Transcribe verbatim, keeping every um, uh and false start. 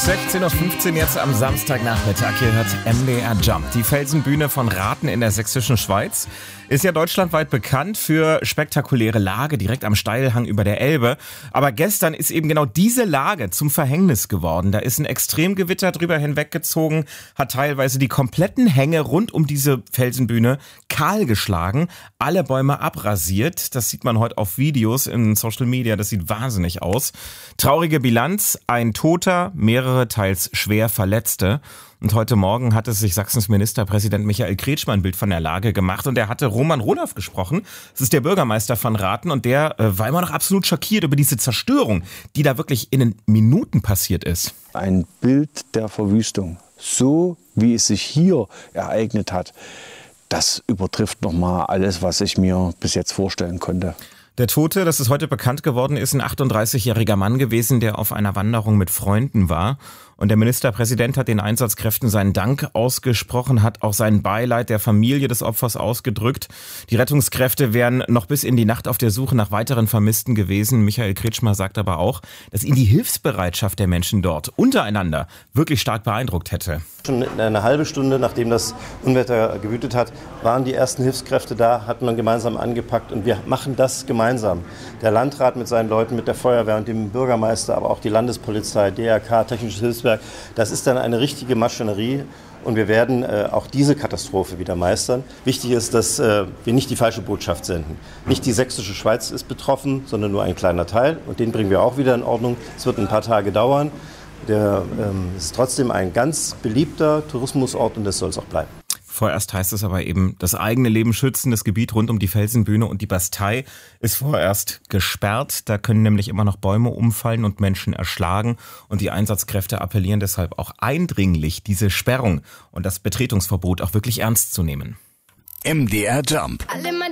sechzehn Uhr fünfzehn jetzt am Samstagnachmittag. Hier hört M D R Jump. Die Felsenbühne von Rathen in der sächsischen Schweiz ist ja deutschlandweit bekannt für spektakuläre Lage direkt am Steilhang über der Elbe. Aber gestern ist eben genau diese Lage zum Verhängnis geworden. Da ist ein Extremgewitter drüber hinweggezogen, hat teilweise die kompletten Hänge rund um diese Felsenbühne kahl geschlagen, alle Bäume abrasiert. Das sieht man heute auf Videos in Social Media. Das sieht wahnsinnig aus. Traurige Bilanz, ein Toter, mehrere teils schwer Verletzte. Und heute Morgen hatte sich Sachsens Ministerpräsident Michael Kretschmer ein Bild von der Lage gemacht und er hatte Roman Rudolph gesprochen. Das ist der Bürgermeister von Rathen und der äh, war immer noch absolut schockiert über diese Zerstörung, die da wirklich in Minuten passiert ist. Ein Bild der Verwüstung, so wie es sich hier ereignet hat, das übertrifft nochmal alles, was ich mir bis jetzt vorstellen konnte. Der Tote, das ist heute bekannt geworden, ist ein achtunddreißigjähriger Mann gewesen, der auf einer Wanderung mit Freunden war. Und der Ministerpräsident hat den Einsatzkräften seinen Dank ausgesprochen, hat auch sein Beileid der Familie des Opfers ausgedrückt. Die Rettungskräfte wären noch bis in die Nacht auf der Suche nach weiteren Vermissten gewesen. Michael Kretschmer sagt aber auch, dass ihn die Hilfsbereitschaft der Menschen dort untereinander wirklich stark beeindruckt hätte. Schon eine halbe Stunde, nachdem das Unwetter gewütet hat, waren die ersten Hilfskräfte da, hatten man gemeinsam angepackt und wir machen das gemeinsam. Der Landrat mit seinen Leuten, mit der Feuerwehr und dem Bürgermeister, aber auch die Landespolizei, D R K, Technisches Hilfswerk, das ist dann eine richtige Maschinerie und wir werden äh, auch diese Katastrophe wieder meistern. Wichtig ist, dass äh, wir nicht die falsche Botschaft senden. Nicht die sächsische Schweiz ist betroffen, sondern nur ein kleiner Teil und den bringen wir auch wieder in Ordnung. Es wird ein paar Tage dauern. Der ähm, ist trotzdem ein ganz beliebter Tourismusort und das soll es auch bleiben. Vorerst heißt es aber eben, das eigene Leben schützen. Das Gebiet rund um die Felsenbühne und die Bastei ist vorerst gesperrt. Da können nämlich immer noch Bäume umfallen und Menschen erschlagen. Und die Einsatzkräfte appellieren deshalb auch eindringlich, diese Sperrung und das Betretungsverbot auch wirklich ernst zu nehmen. M D R Jump.